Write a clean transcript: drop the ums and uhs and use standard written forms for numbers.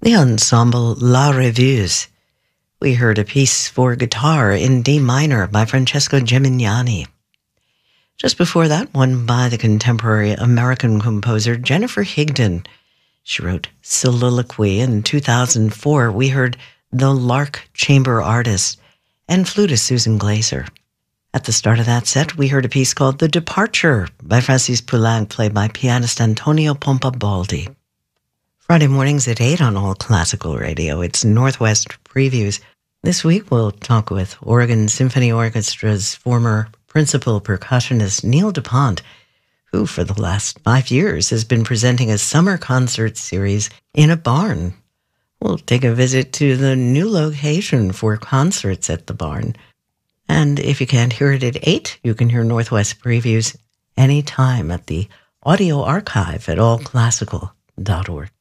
The ensemble La Revue. We heard a piece for guitar in D minor by Francesco Gimignani. Just before that, one by the contemporary American composer Jennifer Higdon. She wrote Soliloquy in 2004. We heard The Lark Chamber Artist and flutist Susan Glaser. At the start of that set, we heard a piece called The Departure by Francis Poulenc, played by pianist Antonio Pompabaldi. Friday mornings at 8 on All Classical Radio. It's Northwest Previews. This week we'll talk with Oregon Symphony Orchestra's former principal percussionist Neil DuPont, who for the last 5 years has been presenting a summer concert series in a barn. We'll take a visit to the new location for concerts at the barn. And if you can't hear it at 8, you can hear Northwest Previews anytime at the audio archive at allclassical.org.